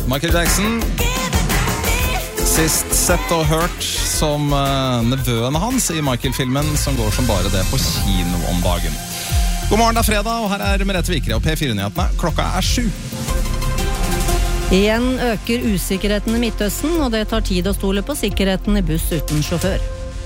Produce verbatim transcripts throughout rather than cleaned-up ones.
Michael Jackson. Sist sett og hørt som uh, nevøen hans i Michael-filmen, som går som bare det på kino om dagen. God morgen, det er fredag, og her er Merete Vikre og P fire-nyhetene. Klokka er sju. Igjen øker usikkerheten i Midtøsten, og det tar tid å stole på sikkerheten i buss uten sjåfør.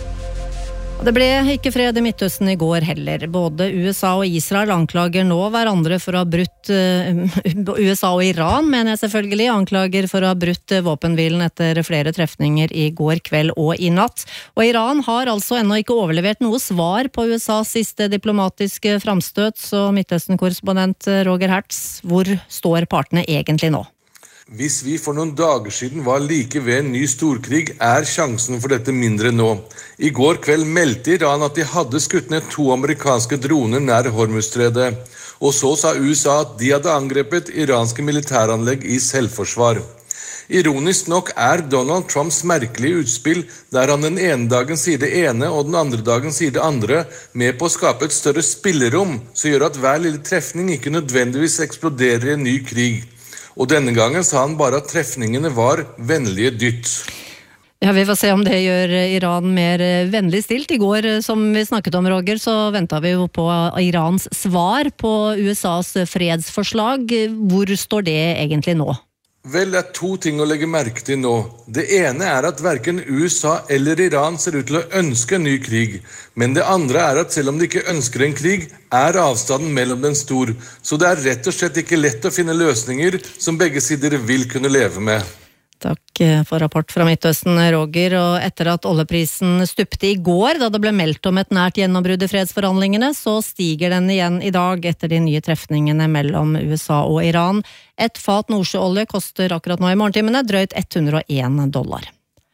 Det ble ikke fred i Midtøsten i går heller. Både U S A og Israel anklager nå hverandre for å ha brutt uh, U S A og Iran, mener jeg selvfølgelig, anklager for å ha brutt våpenhvilen etter flere trefninger i går kveld og i natt. Og Iran har altså ennå ikke overlevert noe svar på U S A's siste diplomatiske framstøt, så Midtøsten-korrespondent Roger Hertz, hvor står partene egentlig nå? Hvis vi for noen dager siden var like ved en ny storkrig, er sjansen for dette mindre nå. I går kveld meldte Iran at de hadde skutt ned to amerikanske droner nær Hormuzstredet. Og så sa U S A at de hadde angrepet iranske militæranlegg i selvforsvar. Ironisk nok er Donald Trumps merkelige utspill, der han den ene dagen sier det ene og den andre dagen sier det andre, med på å skape et større spillerom, som gjør at hver lille trefning ikke nødvendigvis eksploderer i en ny krig. Og denne gangen sa han bare at trefningene var vennlige dytt. Ja, vi får se om det gjør Iran mer vennlig stilt. I går, som vi snakket om, Roger, så ventet vi jo på Irans svar på U S A's fredsforslag. Hvor står det egentlig nå? Vel, det er to ting å legge merke til nå. Det ene er at hverken U S A eller Iran ser ut til å ønske en ny krig. Men det andre er at selv om de ikke ønsker en krig, er avstanden mellom den stor. Så det er rett og slett ikke lett å finne løsninger som begge sider vil kunne leve med. Takk for rapport fra Midtøsten, Roger. Og etter at oljeprisen stupte i går, da det ble meldt om et nært gjennombrudd i fredsforhandlingene, så stiger den igjen i dag etter de nye trefningene mellom U S A og Iran. Et fat nordsjøolje koster akkurat nå i morgentimene drøyt hundre og en dollar.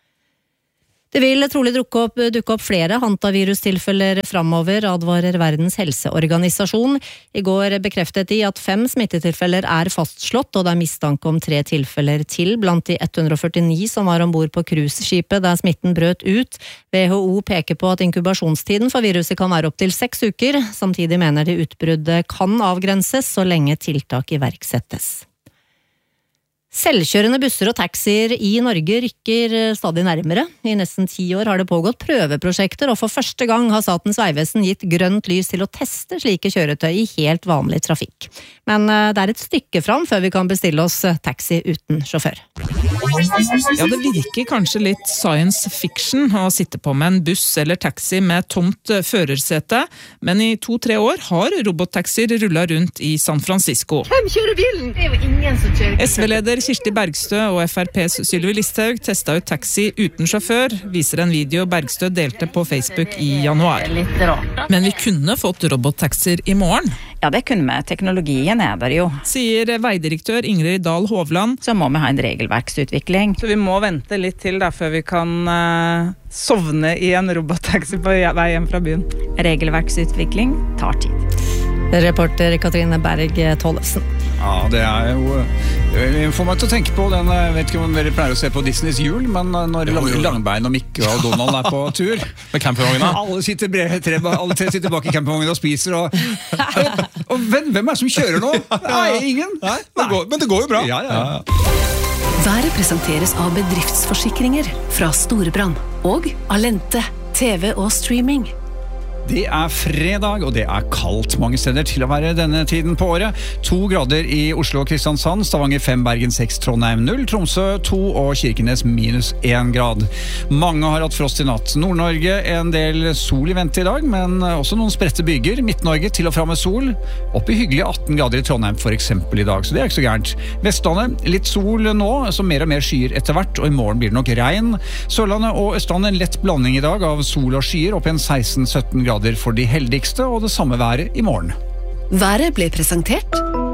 Det vil trolig dukke opp, dukke opp flere hantavirustilfeller fremover, advarer Verdens helseorganisasjon. I går bekreftet de at fem smittetilfeller er fastslått, og det er mistanke om tre tilfeller til blant de hundre og førtini som var ombord på cruiseskipet der smitten brøt ut. W H O peker på at inkubasjonstiden for viruset kan være opp til seks uker. Samtidig mener de utbruddet kan avgrenses så lenge tiltak iverksettes. Selvkjørende busser og taxier i Norge rykker stadig nærmere. I nesten ti år har det pågått prøveprosjekter, og for første gang har Statens vegvesen gitt grønt lys til å teste slike kjøretøy i helt vanlig trafikk. Men det er et stykke fram før vi kan bestille oss taxi uten sjåfør. Ja, det virker kanskje litt science fiction å sitte på med en buss eller taxi med tomt førersete, men i to-tre år har robottaxier rullet rundt i San Francisco. Hvem kjører bilen? Det er jo ingen som kjører. S V-leder Kirsti Bergstø og F R P's Sylvi Listhaug testet ut taxi uten sjåfør, viser en video Bergstø delte på Facebook i januar. Litt rart, da. Men vi kunne fått robottaxier i morgen. Ja, det kunne vi. Teknologien er der jo. Sier veidirektør Ingrid Dahl Hovland. Så må vi ha en regelverksutvikling. Så vi må vente litt til da, før vi kan uh, sovne i en robottaxi på vei hjem fra byen. Regelverksutvikling tar tid. Reporter Katrine Berg Tollefsen. Ja, det er jo det får meg til å tenke på den, jeg vet ikke om dere pleier å se på Disneys jul, men når jo, jo. Langbein og Mikke og Donald er på tur med campingvogna. Alle sitter, tre, alle tre sitter bak i campingvogna og spiser og, og, og hvem, hvem er det som kjører nå? Nei, ingen. Nei, det går, men det går jo bra. Ja, ja, ja. Været presenteres av bedriftsforsikringer fra Storebrand og Alente, T V og streaming. Det er fredag, og det er kaldt mange steder til å være denne tiden på året. To grader i Oslo og Kristiansand, Stavanger fem, Bergen seks, Trondheim null, Tromsø to og Kirkenes minus én grad. Mange har hatt frost i natt. Nord-Norge en del sol i vente i dag, men også noen spredte byger. Midt-Norge til og fra med sol. Opp i hyggelige atten grader i Trondheim for eksempel i dag, så det er ikke så gærent. Vestlandet, litt sol nå, så mer og mer skyer etter hvert, og i morgen blir det nok regn. Sørlandet og Østlandet en lett blanding i dag av sol og skyer, opp i en seksten til sytten grader for de heldigste, og det samme været i morgen. Været ble presentert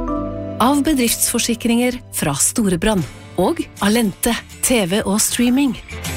av bedriftsforsikringer fra Storebrand og Alente, T V og streaming.